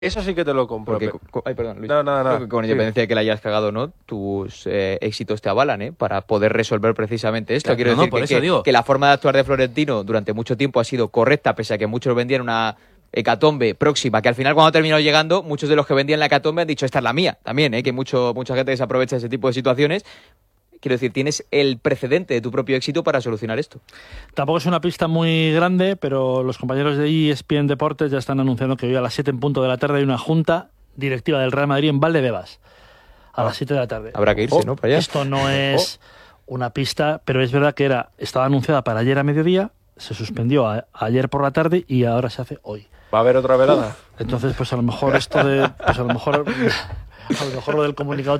Eso sí que te lo compro. Porque, ay, perdón, Luis. No. Que con independencia de que la hayas cagado o no, tus éxitos te avalan, para poder resolver precisamente esto. Claro, Quiero decir que la forma de actuar de Florentino durante mucho tiempo ha sido correcta, pese a que muchos vendían una hecatombe próxima, que al final cuando ha terminado llegando, muchos de los que vendían la hecatombe han dicho, esta es la mía, también, que mucha gente desaprovecha ese tipo de situaciones. Quiero decir, tienes el precedente de tu propio éxito para solucionar esto. Tampoco es una pista muy grande, pero los compañeros de ESPN Deportes ya están anunciando que hoy a las 7 en punto de la tarde hay una junta directiva del Real Madrid en Valdebebas. A las 7 de la tarde. Habrá que irse, ¿no? Para allá. Esto no es una pista, pero es verdad que estaba anunciada para ayer a mediodía, se suspendió ayer por la tarde y ahora se hace hoy. ¿Va a haber otra velada? Entonces, pues a lo mejor esto de... Pues a lo mejor lo del comunicado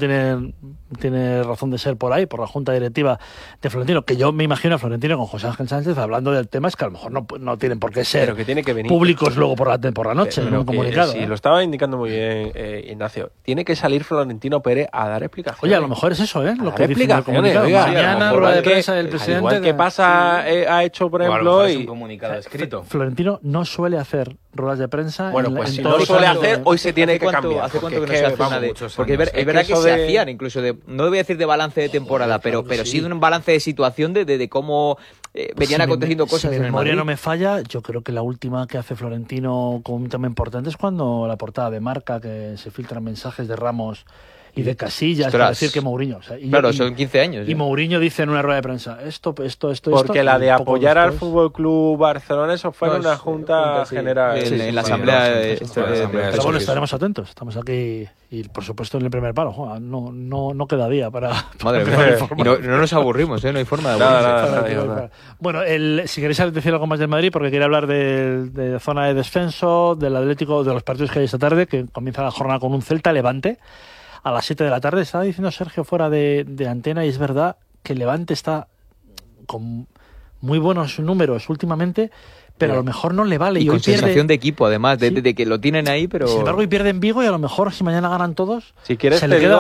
tiene razón de ser por ahí, por la junta directiva de Florentino, que yo me imagino a Florentino con José Ángel Sánchez hablando del tema, es que a lo mejor no tienen por qué ser que tiene que venir públicos luego por la noche, en un comunicado. Sí, lo estaba indicando muy bien Ignacio. Tiene que salir Florentino Pérez a dar explicaciones. Oye, a lo mejor es eso, lo que dice el comunicado. Mañana, rueda de prensa del presidente. Igual que pasa, ha hecho, por ejemplo... es un comunicado escrito. Florentino no suele hacer ruedas de prensa. Bueno, pues si no lo suele hacer, hoy se tiene que cambiar. ¿Hace cuánto que no se hace una de...? Porque es verdad que se hacían, incluso no voy a decir de balance de temporada, pero sí de un balance de situación de cómo venían aconteciendo cosas en el Madrid. Si mi memoria no me falla, yo creo que la última que hace Florentino con un tema importante es cuando la portada de Marca, que se filtran mensajes de Ramos y de Casillas, para decir que Mourinho... Claro, son 15 años. Y Mourinho dice en una rueda de prensa, esto... Porque la de apoyar al Fútbol Club Barcelona, eso fue en una junta general. En la asamblea. Pero bueno, estaremos atentos. Estamos aquí y, por supuesto, en el primer palo. No queda día para... Madre mía. Y no nos aburrimos, no hay forma de aburrirse. Nada. Bueno, si queréis decir algo más del Madrid, porque quería hablar de zona de descenso, del Atlético, de los partidos que hay esta tarde, que comienza la jornada con un Celta Levante a las 7 de la tarde. Estaba diciendo Sergio fuera de antena, y es verdad que el Levante está con muy buenos números últimamente, pero a lo mejor no le vale. Y con sensación de equipo, además, de que lo tienen ahí, pero... Sin embargo, hoy pierden Vigo y a lo mejor si mañana ganan todos... Si quieres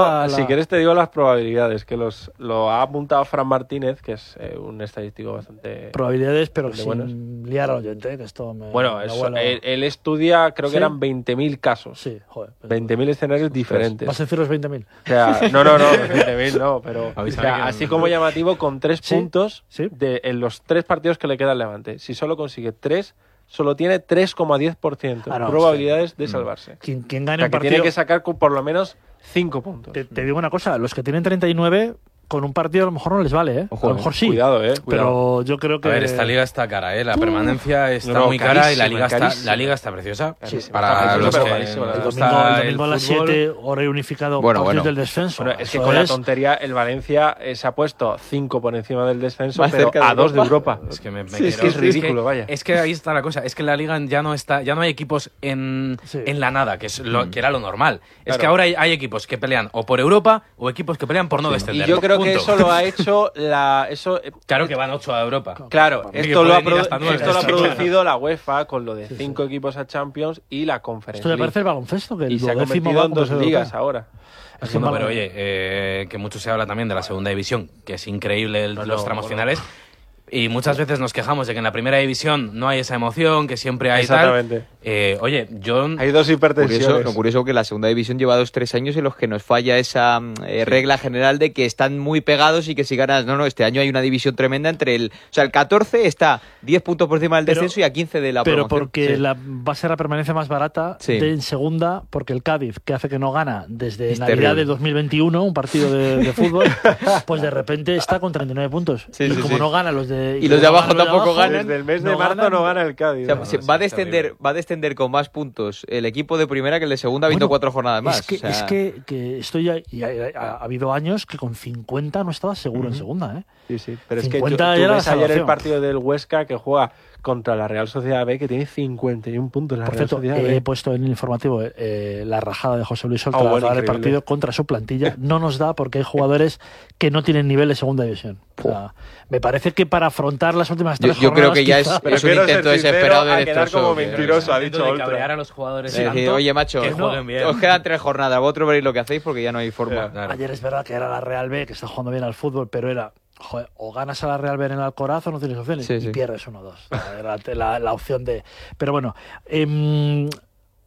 te digo las probabilidades, que lo ha apuntado Fran Martínez, que es un estadístico bastante... Probabilidades, pero sin buenos. Liar al oyente, que esto me... Bueno, él estudia, creo que eran 20.000 casos. Sí, joder. 20.000 escenarios diferentes. ¿Vas a decir los 20.000? O sea, no, los 20.000 no, pero... O sea, así como llamativo, con 3 puntos en los 3 partidos que le queda al Levante. Si solo consigue 3, solo tiene 3,10% probabilidades de salvarse. Quien gane un partido... tiene que sacar por lo menos 5 puntos. Te digo una cosa, los que tienen 39... Con un partido a lo mejor no les vale, Ojo, a lo mejor sí. Cuidado, Pero yo creo que... A ver, esta liga está cara, La permanencia está muy cara y la liga está preciosa. Para los que el domingo a las 7, hora unificado, partidos del descenso. Bueno, es que con la tontería el Valencia se ha puesto 5 por encima del descenso, pero a 2 de Europa. Es que es ridículo, vaya. Es que ahí está la cosa, es que la liga ya no hay equipos en la nada, que era lo normal. Es que ahora hay equipos que pelean o por Europa o equipos que pelean por no descender. Y yo creo que eso lo ha hecho Claro que van 8 a Europa. Claro, esto lo ha producido la UEFA con lo de 5 equipos a Champions y la Conference Esto me parece el baloncesto, que y se ha convertido en 2 ligas ahora. Pero oye, que mucho se habla también de la segunda división, que es increíble los tramos finales. Y muchas veces nos quejamos de que en la primera división no hay esa emoción, que siempre hay Exactamente. Oye, hay 2 hipertensiones. Lo curioso que la segunda división lleva 2-3 años en los que nos falla esa regla general de que están muy pegados y que si ganas... No, este año hay una división tremenda entre el 14 está 10 puntos por encima del descenso y a 15 de la promoción. Pero porque va a ser la permanencia más barata en segunda, porque el Cádiz, que hace que no gana desde Navidad de 2021, un partido de fútbol, pues de repente está con 39 puntos. Y como no gana los de... Y los de abajo tampoco ganan. Desde el mes de marzo no gana el Cádiz. O sea, va a descender con más puntos el equipo de primera que el de segunda, habiendo 4 jornadas más. Es que estoy ya, y ha habido años que con 50 no estaba seguro en segunda. Sí. Pero es que tú ves ayer el partido del Huesca que juega contra la Real Sociedad B, que tiene 51 puntos. Por cierto, he puesto en el informativo la rajada de José Luis Soltra para el partido contra su plantilla. No nos da porque hay jugadores que no tienen nivel de segunda división. O sea, me parece que para afrontar las últimas 3 jornadas... Yo creo que ya es un intento desesperado de quedar como mentiroso, ha dicho Oltra. Cabrear a los jugadores. Oye, macho, os quedan 3 jornadas, vosotros veréis lo que hacéis porque ya no hay forma. Claro. Ayer es verdad que era la Real B, que está jugando bien al fútbol, pero era... Joder, o ganas a la Real B en el Alcoraz o no tienes opciones y pierdes 1-2. La opción de... Pero bueno,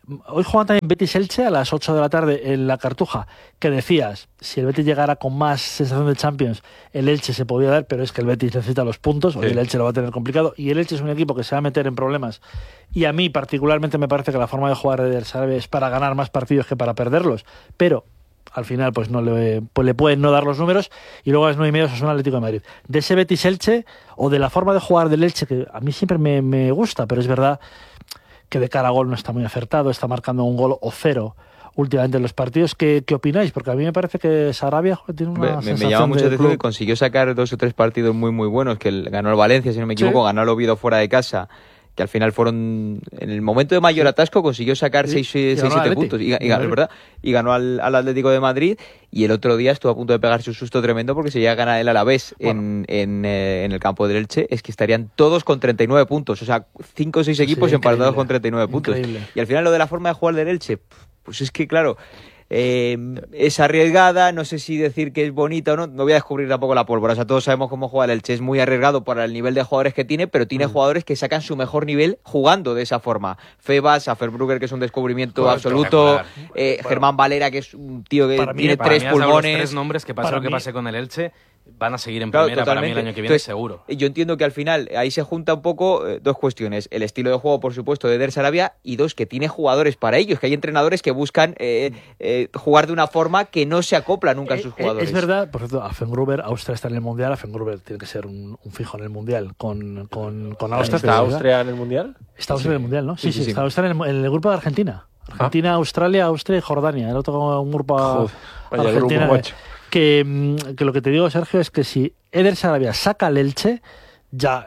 hoy juegan también Betis-Elche a las 8 de la tarde en la Cartuja, que decías, si el Betis llegara con más sensación de Champions, el Elche se podía dar, pero es que el Betis necesita los puntos, hoy el Elche lo va a tener complicado, y el Elche es un equipo que se va a meter en problemas, y a mí particularmente me parece que la forma de jugar de Sarabia es para ganar más partidos que para perderlos, pero al final pues no le pueden no dar los números, y luego a las 9:30 es un Atlético de Madrid. De ese Betis-Elche, o de la forma de jugar del Elche, que a mí siempre me gusta, pero es verdad que de cara a gol no está muy acertado, está marcando un gol o cero últimamente en los partidos. ¿Qué opináis? Porque a mí me parece que Sarabia tiene una sensación me llama mucho la atención que club. consiguió sacar 2 o 3 partidos muy muy buenos, que ganó el Valencia, si no me equivoco, ganó el Oviedo fuera de casa, que al final fueron, en el momento de mayor atasco, consiguió sacar 6-7 puntos y ¿verdad? Y ganó al Atlético de Madrid, y el otro día estuvo a punto de pegarse un susto tremendo porque si llega a ganar el Alavés en el campo del Elche, es que estarían todos con 39 puntos, o sea, 5 o 6 equipos empatados con 39 puntos. Y al final lo de la forma de jugar del Elche, pues es que claro, es arriesgada, no sé si decir que es bonita o no voy a descubrir tampoco la pólvora, o sea, todos sabemos cómo juega el Elche, es muy arriesgado para el nivel de jugadores que tiene, pero tiene jugadores que sacan su mejor nivel jugando de esa forma. Febas, Aferbrugger, que es un descubrimiento absoluto, Germán Valera, que es un tío que tiene 3 pulmones. Los 3 nombres que pase lo que pase con el Elche, van a seguir en primera para mí el año que viene. Entonces, seguro. Yo entiendo que al final ahí se junta un poco 2 cuestiones. El estilo de juego, por supuesto, de Eder Sarabia, y 2, que tiene jugadores para ellos, que hay entrenadores que buscan jugar de una forma que no se acopla nunca a sus jugadores. Es verdad, por cierto, Aferbrugger, Austria está en el Mundial, Aferbrugger tiene que ser un fijo en el Mundial con Austria. ¿Está Austria en el Mundial? Está Austria en el Mundial, ¿no? Sí. Está Austria en el grupo de Argentina. Argentina, Australia, Austria y Jordania. El otro un grupo Argentina. Que lo que te digo, Sergio, es que si Eder Sarabia saca al Elche, ya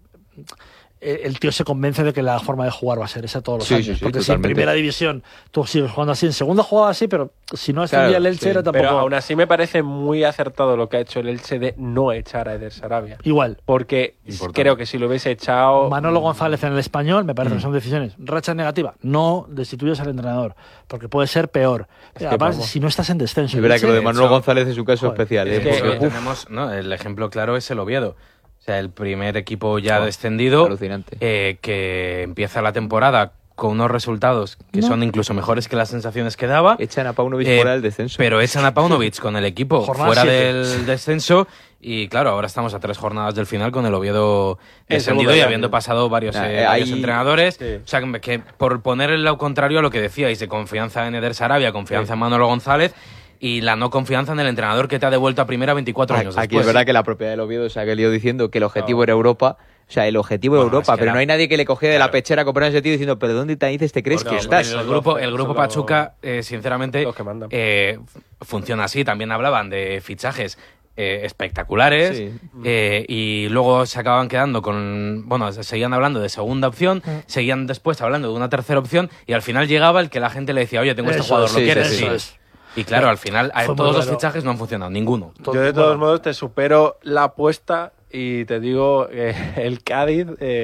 el tío se convence de que la forma de jugar va a ser esa todos los años. Porque si en primera división tú sigues jugando así, en segunda jugaba así, pero si no ascendía el Elche era tampoco... Pero aún así me parece muy acertado lo que ha hecho el Elche de no echar a Eder Sarabia. Igual. Porque creo que si lo hubiese echado... Manolo González en el Español, me parece que son decisiones. Racha negativa, no destituyes al entrenador, porque puede ser peor. Además, si no estás en descenso... Es verdad que lo de Manolo González es un caso especial. Es que tenemos, el ejemplo claro es el Oviedo. O sea, el primer equipo ya descendido, que empieza la temporada con unos resultados que son incluso mejores que las sensaciones que daba. Echan a Paunovic fuera del descenso. Pero echan a Paunovic con el equipo fuera del descenso, y claro, ahora estamos a 3 jornadas del final con el Oviedo descendido y habiendo pasado varios entrenadores. Sí. O sea, que por poner el lado contrario a lo que decíais, de confianza en Eder Sarabia, confianza en Manolo González, y la no confianza en el entrenador que te ha devuelto a primera 24 años después. Aquí es verdad que la propiedad del Oviedo se ha querido diciendo que el objetivo era Europa. O sea, el objetivo era Europa, pero no hay nadie que le cogiera de la pechera con ese tío diciendo, ¿pero dónde te crees que estás? El grupo Pachuca, sinceramente, funciona así. También hablaban de fichajes espectaculares, y luego se acababan quedando seguían hablando de segunda opción, seguían después hablando de una tercera opción, y al final llegaba el que la gente le decía, oye, tengo este jugador, ¿lo quieres? Sí. Y claro, al final todos los fichajes no han funcionado, ninguno. Yo de todos modos te supero la apuesta y te digo, el Cádiz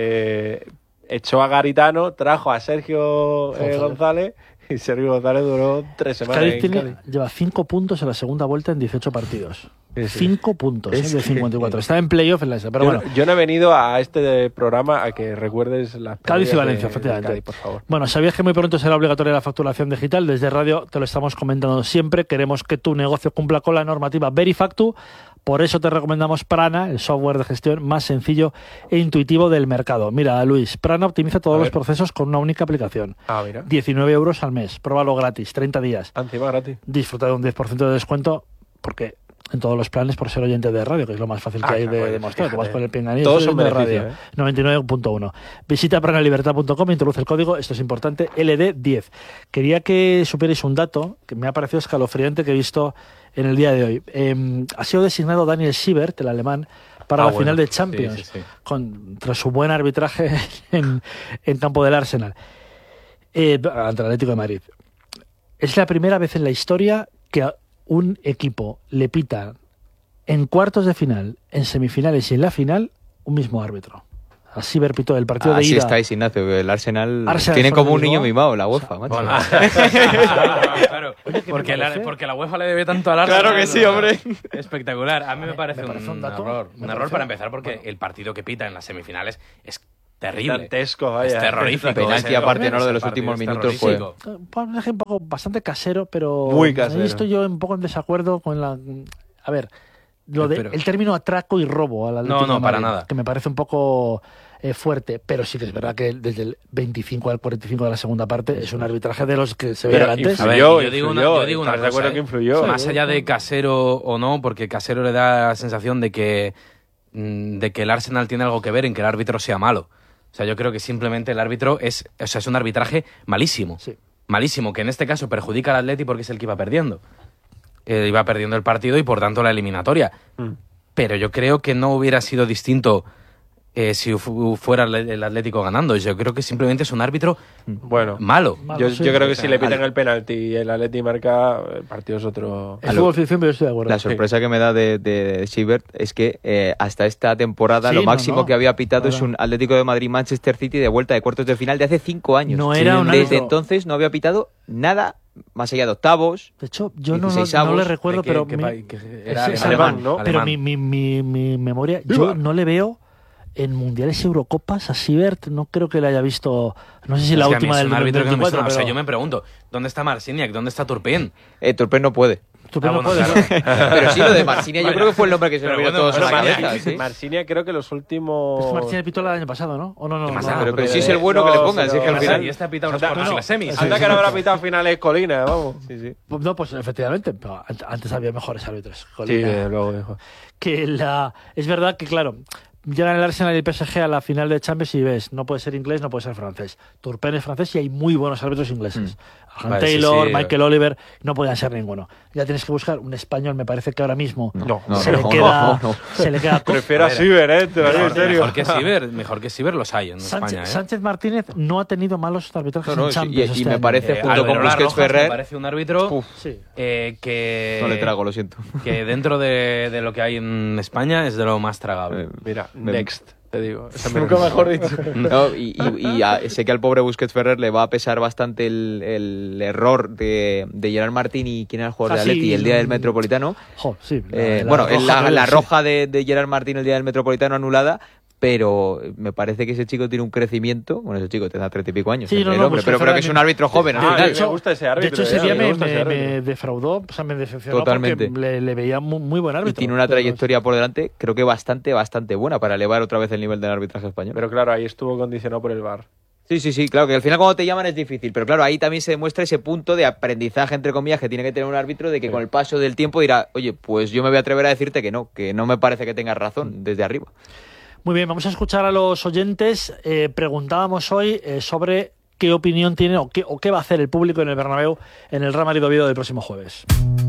echó a Garitano, trajo a Sergio González, y Sergio González duró 3 semanas. Cádiz lleva 5 puntos en la segunda vuelta en 18 partidos. 5 puntos de 54. Está en playoff en la esa. Pero yo no he venido a este programa a que recuerdes las Cádiz y Valencia, efectivamente. Cádiz, por favor. Bueno, ¿sabías que muy pronto será obligatoria la facturación digital? Desde Radio te lo estamos comentando siempre. Queremos que tu negocio cumpla con la normativa Verifactu. Por eso te recomendamos Prana, el software de gestión más sencillo e intuitivo del mercado. Mira, Luis, Prana optimiza todos los procesos con una única aplicación. 19 euros al mes. Pruébalo gratis, 30 días. Encima gratis. Disfruta de un 10% de descuento, porque en todos los planes por ser oyente de radio, que es lo más fácil que hay de demostrar. Tú vas con el pinganillo. Todos son de radio. 99.1. Visita pranalibertad.com e introduce el código, esto es importante, LD10. Quería que supierais un dato que me ha parecido escalofriante que he visto en el día de hoy. Ha sido designado Daniel Siebert, el alemán, para la final de Champions, tras su buen arbitraje en campo del Arsenal, ante el Atlético de Madrid. Es la primera vez en la historia que un equipo le pita en cuartos de final, en semifinales y en la final un mismo árbitro. Así pitó el partido de ida. Así estáis, Ignacio, que el Arsenal tiene como un niño mimado, la UEFA, macho. Claro, porque la UEFA le debe tanto al Arsenal. Claro que sí, hombre. Espectacular. A mí me parece un error. Un error para empezar, porque el partido que pita en las semifinales es terrible. Dantesco, vaya. Es terrorífico. Penalti aparte de los últimos minutos fue... Un ejemplo bastante casero, pero... Muy casero. Ahí estoy yo un poco en desacuerdo con la... A ver, el término atraco y robo al Atlético de Madrid, para nada. que me parece un poco fuerte, pero sí que es verdad que desde el 25 al 45 de la segunda parte es un arbitraje de los que se veía antes. Yo digo una cosa, que influyó. Más allá de casero o no, porque casero le da la sensación de que el Arsenal tiene algo que ver en que el árbitro sea malo. O sea, yo creo que simplemente el árbitro es un arbitraje malísimo. Sí. Malísimo, que en este caso perjudica al Atleti porque es el que iba perdiendo. Iba perdiendo el partido y por tanto la eliminatoria. Pero yo creo que no hubiera sido distinto si fuera el Atlético ganando. Yo creo que simplemente es un árbitro malo. Yo creo que si le pitan el penalti y el Atleti marca, el partido es otro. El fútbol ficción, pero yo estoy de acuerdo. La sorpresa que me da de Siebert es que hasta esta temporada lo máximo que había pitado es un Atlético de Madrid-Manchester City de vuelta de cuartos de final de hace 5 años. No era Desde entonces no había pitado nada más allá de octavos. De hecho, yo no le recuerdo, pero era alemán, ¿no? Pero mi memoria, yo no le veo en mundiales y Eurocopas a Siebert, no creo que le haya visto, no sé si la última del 2024, pero... O sea, yo me pregunto, ¿dónde está Marciniak? ¿Dónde está Turpin? Turpin no puede. Pero sí, lo de Marciniak yo creo que fue el nombre que se le vino a todos a la cabeza. ¿Sí? Marciniak creo que los últimos... Marciniak pitó el año pasado, ¿no? ¿O no? Pero sí es el bueno que le pongan, si es que al final... Y este ha pitado unos cuartos en las semis. Anda que no habrá pitado finales Colina, vamos. Sí. No, pues efectivamente, pero antes había mejores árbitros. Colina. Sí, luego dijo. Es verdad que, claro... Llegan el Arsenal y el PSG a la final de Champions y ves, no puede ser inglés, no puede ser francés. Turpin es francés y hay muy buenos árbitros ingleses. Taylor, Michael Oliver, no podían ser ninguno. Ya tienes que buscar un español, me parece que ahora mismo se le queda Prefiero a Siebert, te lo digo en serio. Mejor que Siebert los hay en España. Sánchez Martínez no ha tenido malos arbitrajes en Champions. Y me parece, junto con Busquets Ferrer, me parece un árbitro que... No le trago, lo siento. Que dentro de lo que hay en España es de lo más tragable. Mira, next. Te digo, nunca mejor dicho. Sé que al pobre Busquets Ferrer le va a pesar bastante el error de Gerard Martín y quién era el jugador de Atleti el día del Metropolitano. La roja de Gerard Martín el día del Metropolitano anulada. Pero me parece que ese chico tiene un crecimiento. Bueno, ese chico tendrá 30 y pico años. Pero que es un árbitro joven. Me gusta ese árbitro. De hecho, ese día me defraudó, o sea, me decepcionó. Totalmente. Porque le veía muy buen árbitro. Y tiene una trayectoria por delante, creo que bastante buena para elevar otra vez el nivel del arbitraje español. Pero claro, ahí estuvo condicionado por el VAR. Sí, claro, que al final cuando te llaman es difícil, pero claro, ahí también se demuestra ese punto de aprendizaje, entre comillas, que tiene que tener un árbitro, de que con el paso del tiempo dirá, oye, pues yo me voy a atrever a decirte que no me parece que tengas razón desde arriba. Muy bien, vamos a escuchar a los oyentes. Preguntábamos hoy sobre qué opinión tiene o qué va a hacer el público en el Bernabéu en el Real Madrid-Oviedo del próximo jueves.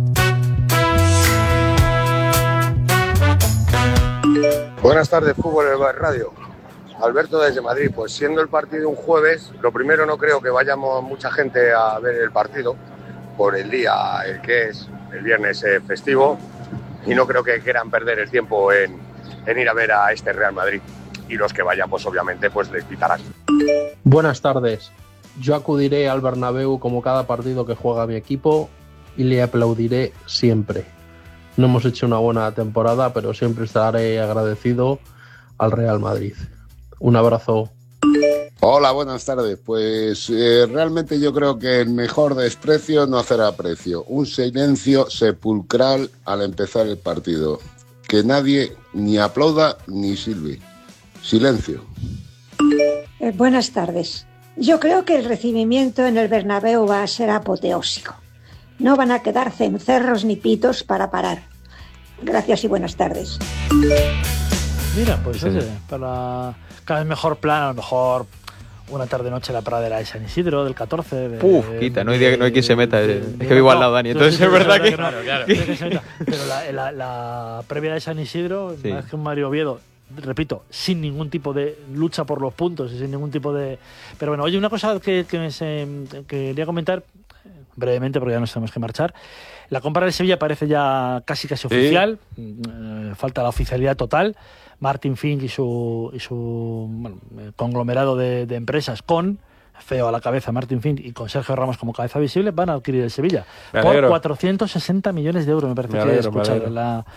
Buenas tardes, Fútbol Radio. Alberto desde Madrid. Pues siendo el partido un jueves, lo primero no creo que vayamos mucha gente a ver el partido por el día el que es el viernes festivo y no creo que quieran perder el tiempo en ir a ver a este Real Madrid, y los que vayan pues obviamente pues les pitarán. Buenas tardes, yo acudiré al Bernabéu como cada partido que juega mi equipo y le aplaudiré siempre. No hemos hecho una buena temporada, pero siempre estaré agradecido al Real Madrid. Un abrazo. Hola, buenas tardes. Pues realmente yo creo que el mejor desprecio no hacer aprecio. Un silencio sepulcral al empezar el partido. Que nadie ni aplauda ni silbe. Silencio. Buenas tardes. Yo creo que el recibimiento en el Bernabéu va a ser apoteósico. No van a quedar cencerros ni pitos para parar. Gracias y buenas tardes. Mira, pues para cada vez mejor plan, a lo mejor una tarde-noche en la pradera de San Isidro, del 14. Quita, no hay quien se meta. Es que vivo al lado, Dani. Entonces es verdad que... Claro. Pero la previa de San Isidro, más que un Madrid Oviedo, repito, sin ningún tipo de lucha por los puntos y sin ningún tipo de... Pero bueno, oye, una cosa que quería comentar brevemente, porque ya nos tenemos que marchar. La compra del Sevilla parece ya casi oficial. Falta la oficialidad total. Martin Fink y su conglomerado de empresas con feo a la cabeza Martin Fink y con Sergio Ramos como cabeza visible van a adquirir el Sevilla por 460 millones de euros, me parece que he escuchado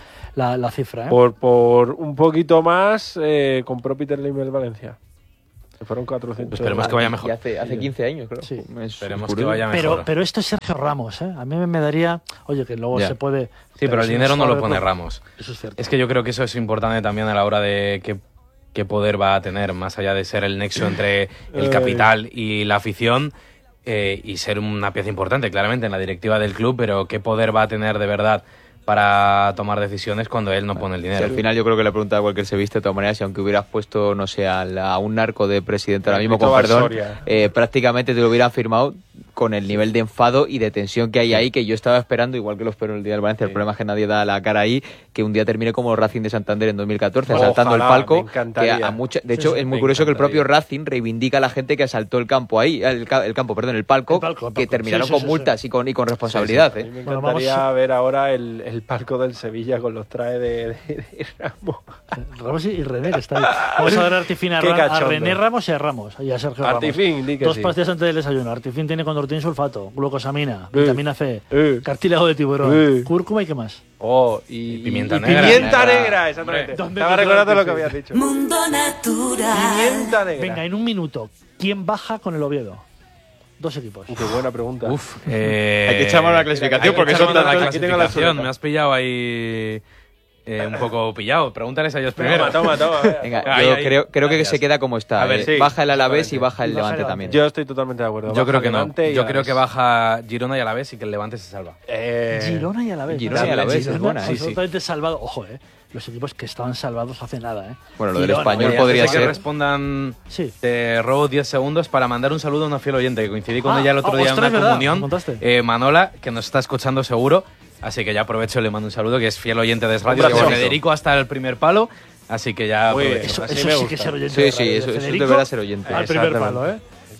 la cifra. Por un poquito más compró Peter Lim el Valencia. Fueron 400. Esperemos que vaya mejor. Hace 15 años, creo. Sí. Esperemos que vaya mejor. Pero esto es Sergio Ramos, ¿eh? A mí me daría... Oye, que luego se puede... Sí, pero el dinero no lo pone Ramos. Eso es cierto. Es que yo creo que eso es importante también a la hora de qué poder va a tener, más allá de ser el nexo entre el capital y la afición, y ser una pieza importante, claramente, en la directiva del club, pero qué poder va a tener de verdad para tomar decisiones cuando él no pone el dinero. Sí, al final yo creo que la pregunta de cualquier se viste de todas maneras, si aunque hubieras puesto, no sé, a un narco de presidente ahora mismo, con perdón, prácticamente te lo hubieran firmado con el nivel de enfado y de tensión que hay ahí, que yo estaba esperando, igual que lo espero el día del Valencia. El problema es que nadie da la cara ahí, que un día termine como Racing de Santander en 2014, asaltando el palco. De hecho, es muy curioso que el propio Racing reivindica a la gente que asaltó el campo ahí, el palco, que terminaron con multas y con responsabilidad. A mí me encantaría ver ahora el palco del Sevilla con los trajes de Ramos. Ramos y René, que está ahí. Vamos a dar Artifín a René Ramos y a Ramos. Y a Sergio Artifín, Ramos. Dos pastillas antes del desayuno. Artifín tiene condroitín sulfato, glucosamina, vitamina C, cartílago de tiburón, cúrcuma y qué más. Y pimienta negra. Pimienta negra, exactamente. Estaba recordando lo que habías dicho. Mundo natural. Pimienta negra. Venga, en un minuto, ¿quién baja con el Oviedo? 2 equipos. Qué buena pregunta. Hay que echarme la clasificación porque son tan... la clasificación. Me has pillado ahí un poco pillado. Pregúntales a ellos primero. Toma. Venga, yo creo que se queda como está. A ver, sí, baja el Alavés y baja el Levante también. Yo estoy totalmente de acuerdo. Yo creo que no. Yo creo que baja Girona y Alavés y que el Levante se salva. Girona y Alavés. Girona y Alavés es buena. Absolutamente salvado. Ojo, los equipos que estaban salvados hace nada, Bueno, lo del Español podría ser. Que respondan, te robo 10 segundos para mandar un saludo a una fiel oyente que coincidí con ella el otro día en una comunión. Manola, que nos está escuchando seguro. Así que ya aprovecho y le mando un saludo, que es fiel oyente de Radio, de Federico hasta el primer palo. Así que ya aprovecho. Eso sí que es ser oyente. Sí, eso deberá ser oyente. Al primer palo,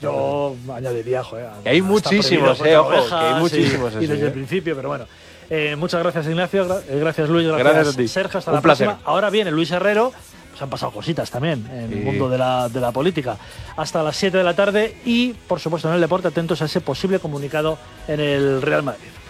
Yo añadiría, que hay muchísimos, ojo, que hay muchísimos. Y desde el principio, pero bueno. Muchas gracias, Ignacio. Gracias, Luis. Gracias a ti. Sergio, hasta la próxima. Ahora viene Luis Herrero. Pues han pasado cositas también en el mundo de la política. Hasta las 7 de la tarde y, por supuesto, en el deporte, atentos a ese posible comunicado en el Real Madrid.